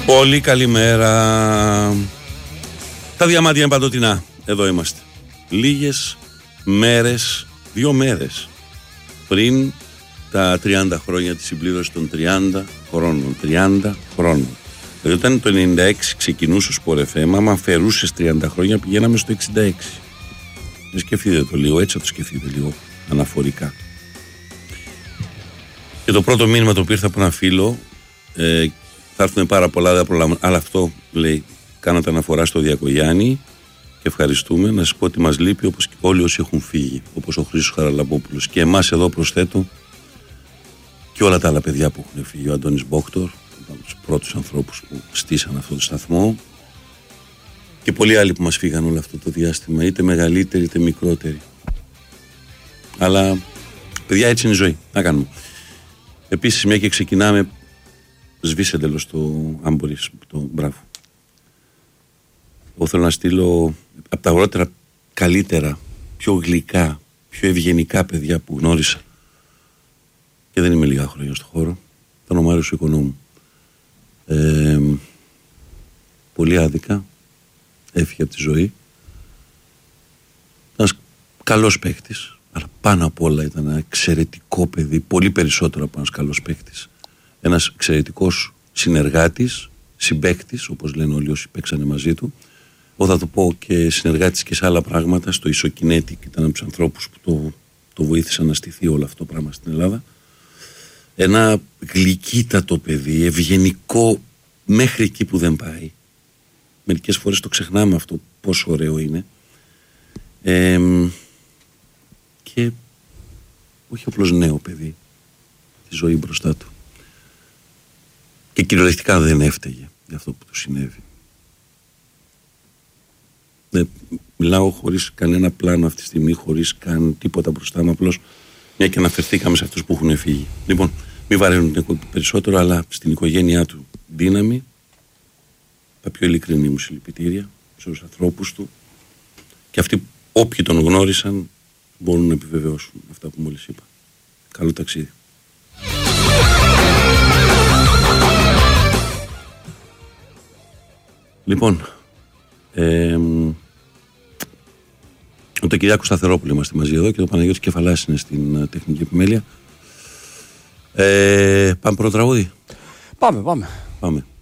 Πολύ καλημέρα. Τα διαμάντια είναι παντοτινά. Εδώ είμαστε. Λίγες μέρες, 2 μέρες πριν τα 30 χρόνια της συμπλήρωσης των 30 χρόνων. 30 χρόνων. Δηλαδή όταν το 96 ξεκινούσε ο Sport FM, άμα φερούσες 30 χρόνια πηγαίναμε στο 66. Δεν σκεφτείτε το λίγο, έτσι θα το σκεφτείτε λίγο αναφορικά. Και το πρώτο μήνυμα το οποίο ήρθε από ένα φίλο, θα έρθουν πάρα πολλά, δεν προλάβουμε. Αλλά αυτό λέει, κάνατε αναφορά στο Διακογιάννη και ευχαριστούμε. Να σας πω ότι μας λείπει όπως και όλοι όσοι έχουν φύγει, όπως ο Χρήστος Χαραλαμπόπουλος. Και εμάς εδώ προσθέτω και όλα τα άλλα παιδιά που έχουν φύγει. Ο Αντώνης Μπόκτορ, από τους πρώτους ανθρώπους που στήσαν αυτό το σταθμό. Και πολλοί άλλοι που μας φύγαν όλο αυτό το διάστημα, είτε μεγαλύτεροι είτε μικρότεροι. Αλλά παιδιά, έτσι είναι η ζωή. Να κάνουμε. Επίσης, μια και ξεκινάμε. Σβήσε εντελώς το αν μπορείς, το μπράβο. Εγώ θέλω να στείλω από τα αγρότερα καλύτερα, πιο γλυκά, πιο ευγενικά παιδιά που γνώρισα και δεν είμαι λίγα χρόνια στο χώρο, τον Ομάριος Οικονόμου. Πολύ άδικα έφυγε από τη ζωή. Ένας καλός παίκτης, αλλά πάνω απ' όλα ήταν ένα εξαιρετικό παιδί, πολύ περισσότερο από ένας καλός παίκτης. Ένας εξαιρετικός συνεργάτης, συμπαίκτης, όπως λένε όλοι όσοι παίξανε μαζί του. Εγώ θα το πω και συνεργάτης και σε άλλα πράγματα, στο Ισοκινέτη, και ήταν από τους ανθρώπους που το βοήθησαν να στηθεί όλο αυτό το πράγμα στην Ελλάδα. Ένα γλυκύτατο παιδί, ευγενικό μέχρι εκεί που δεν πάει. Μερικές φορές το ξεχνάμε αυτό, πόσο ωραίο είναι. Και όχι απλώς νέο παιδί, τη ζωή μπροστά του. Και κυριολεκτικά δεν έφταιγε για αυτό που του συνέβη. Μιλάω χωρίς κανένα πλάνο αυτή τη στιγμή, χωρίς καν τίποτα μπροστά μου, απλώς μια και αναφερθήκαμε σε αυτούς που έχουν φύγει. Λοιπόν, μην βαραίνουν την περισσότερο, αλλά στην οικογένειά του δύναμη, τα πιο ειλικρινή μου συλληπιτήρια στους ανθρώπους του, και αυτοί όποιοι τον γνώρισαν μπορούν να επιβεβαιώσουν αυτά που μόλις είπα. Καλό ταξίδι. Λοιπόν, ο Κυριάκος Σταθερόπουλο είμαστε μαζί εδώ και ο Παναγιώτης Κεφαλάς είναι στην τεχνική επιμέλεια. Πάμε πρώτο τραγούδι. Πάμε.